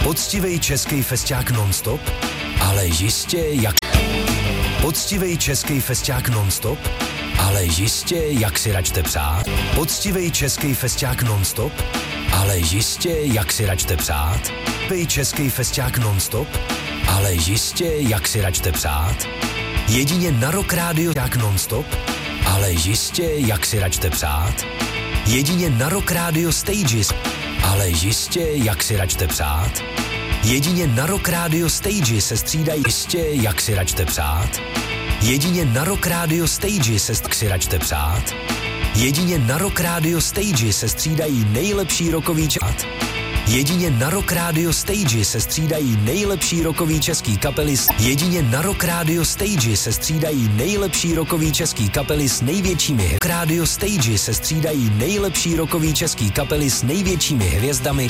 Poctivej český festiák non-stop, ale jistě jak... Poctivej český festiák non-stop, ale jistě jak si račte přát. Poctivej český festiák non-stop, ale jistě jak si račte přát. Poctivej český festiák non-stop, ale jistě jak si račte přát. Jedině na Rock Radio jak non-stop, ale jistě jak si račte přát. Jedině na Rock Radio Stages, ale jistě jak si račte přát. Jedině na Rock Radio Stages se střídají jistě jak si račte přát. Jedině na Rock Radio Stages se si račte přát. Jedině na Rock Radio Stages se střídají nejlepší rockový čat. Jedině na Rock Radio Stages se střídají nejlepší rockový český kapely. Jedině na Rock Radio Stages se střídají nejlepší rockový český kapely s největšími. Rock Radio Stages se střídají nejlepší rockový český kapely s největšími hvězdami.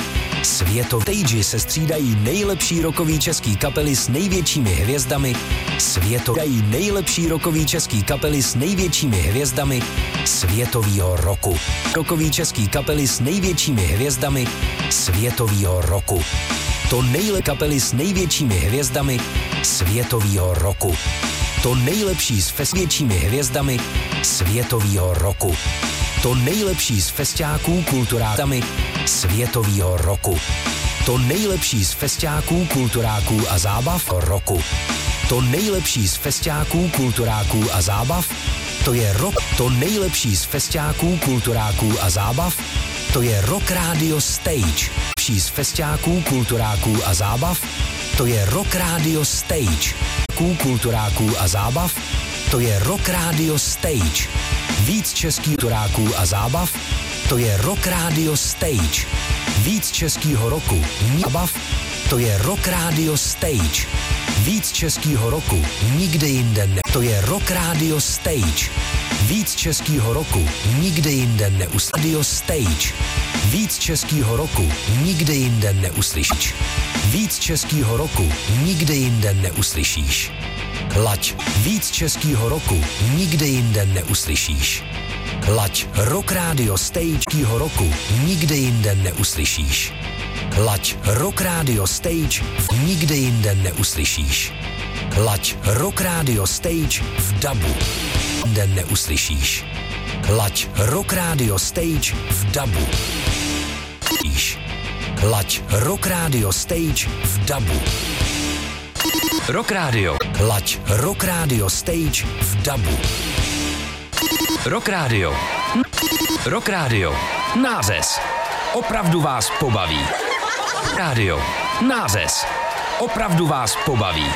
Stages se střídají nejlepší rockový český kapely s největšími hvězdami. Střídají nejlepší rockový český kapely s největšími hvězdami světovýho roku. Rockový český kapely s největšími hvězdami světovýho roku. To kapely s největšími hvězdami světovýho roku. To nejlepší s většími hvězdami světovýho roku. To nejlepší z festiáků kulturátami světovýho roku. To nejlepší z festiáků kulturáků a zábav roku. To nejlepší z festiáků kulturáků a zábav, to je rok. To nejlepší z festiáků kulturáků a zábav, to je Rock Radio Stage. Nejlepší z festiáků kulturáků a zábav, to je Rock Radio Stage. Kulturáků a zábav, to je Rock Radio Stage. Víc českých kulturáků a zábav, to je Rock Radio Stage. Víc českýho roku, zábav, to je Rock Radio Stage. Víc českýho roku, nikde jinde ne. To je Rock Radio Stage. Víc českýho roku, nikde jinde neuslyšíš. Radio Stage. Víc českýho roku, nikde jinde neuslyšíš. Víc českýho roku, nikde jinde neuslyšíš. Laď. Víc českýho roku, nikde jinde neuslyšíš. Laď. Rock Radio Stage roku, nikde jinde neuslyšíš. Laď. Rock Radio Stage nikde jinde neuslyšíš. Laď. Rock Radio Stage v dabu jinde neuslyšíš. Laď. Rock Radio Stage v dabu. Laď. Rock Radio Stage v dabu. Rock Radio. Laď. Rock Radio Stage v dabu. Rock Radio. Rock Radio. Nářez. Opravdu vás pobaví. Rádio. Nářez. Opravdu vás pobaví.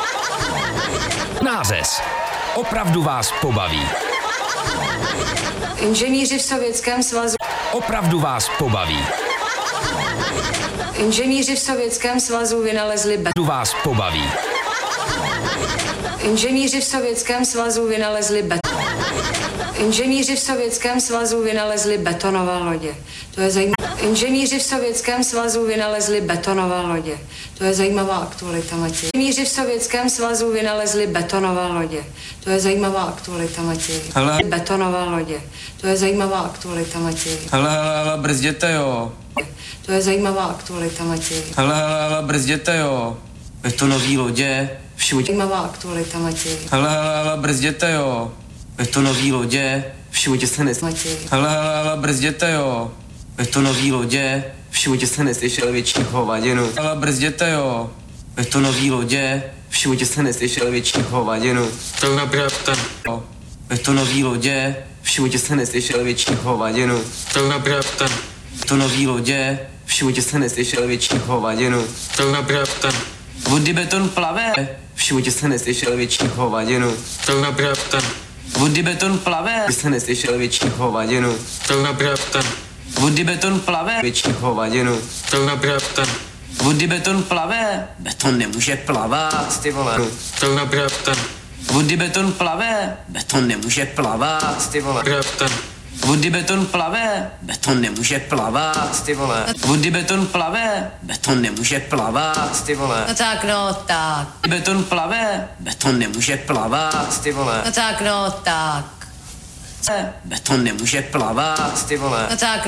Nářez. Opravdu vás pobaví. Inženýři v Sovětském svazu. Opravdu vás pobaví. Inženýři v Sovětském svazu vynalezli Opravdu vás pobaví. Inženýři v Sovětském svazu vynalezli Inženýři v Sovětském svazu vynalezli betonové lodě. To je zajímavé. Inženýři v Sovětském svazu vynalezli betonové lodě. To je zajímavá aktualita, Matěj. Inženýři v Sovětském svazu vynalezli betonové lodě. To je zajímavá aktualita, Matěj. Betonové lodě. To je zajímavá aktualita, Matěj. Hele, brzděte, jo. To je zajímavá aktualita, Matěj. Hele, brzděte, jo. Betonový lodě. Zajímavá aktualita, Matěj. Hele, brzděte, jo. Betonový lodě. V životě se Matěj. Hele, brzděte, jo. Betonový lodě. V životě se neslyšel větší hovadinu. Hele, brzděte, jo. Betonový lodě. V životě se neslyšel větší hovadinu. To je pravda. Betonový lodě. V životě se neslyšel větší hovadinu. To je pravda. Betonový lodě. V životě se neslyšel větší hovadinu. To je pravda. Vody beton plave. V životě se neslyšel větší hovadinu. To je pravda. Vody beton plave. Se neslyšel větší hovadinu. To je pravda. Vody beton plave. Větší hovadinu. To je pravda. Vody beton plave. Beton nemůže plavat, ty vole. To je pravda. Vody beton plave. Beton nemůže plavat, ty vole. Pravda. Vody beton plave. Beton nemůže plavat, ty vole. Vody beton plave. Beton nemůže plavat, ty vole. No tak, no tak. Beton plave. Beton nemůže plavat, ty vole. No tak, no tak. Beton nemůže plavat, ty vole. No tak.